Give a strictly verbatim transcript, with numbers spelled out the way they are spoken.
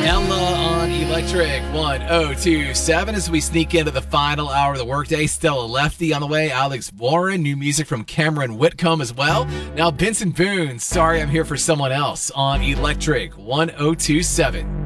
Ella on Electric one oh two seven as we sneak into the final hour of the workday. Stella Lefty on the way. Alex Warren, new music from Cameron Whitcomb as well. Now Benson Boone, Sorry I'm Here for Someone Else on Electric one oh two seven.